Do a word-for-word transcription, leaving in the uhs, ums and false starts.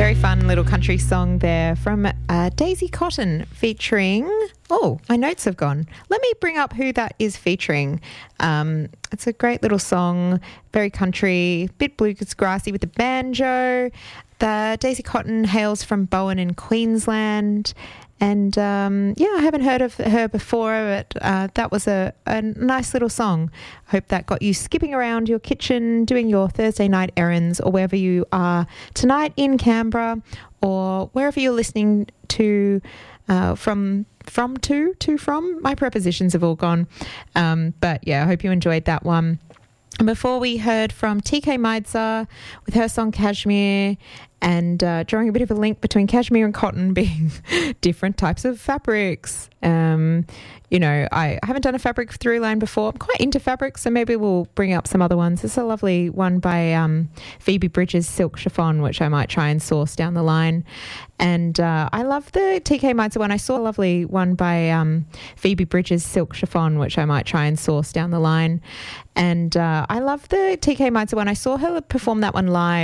Very fun little country song there from uh, Daisy Cotton featuring... Oh, my notes have gone. Let me bring up who that is featuring. Um, it's a great little song, very country, bit bluegrassy with the banjo. The Daisy Cotton hails from Bowen in Queensland. And, um, yeah, I haven't heard of her before, but uh, that was a, a nice little song. I hope that got you skipping around your kitchen, doing your Thursday night errands, or wherever you are tonight in Canberra, or wherever you're listening to uh, from from to, to from. My prepositions have all gone. Um, but, yeah, I hope you enjoyed that one. And before we heard from T K Maidza with her song Cashmere, and uh, drawing a bit of a link between cashmere and cotton being different types of fabrics. Um, you know, I haven't done a fabric through line before. I'm quite into fabrics, so maybe we'll bring up some other ones. There's a lovely one by um, Phoebe Bridges, Silk Chiffon, which I might try and source down the line. And uh, I love the T K Maidza one. I saw a lovely one by um, Phoebe Bridges, Silk Chiffon, which I might try and source down the line. And uh, I love the T K Maidza one. I saw her perform that one live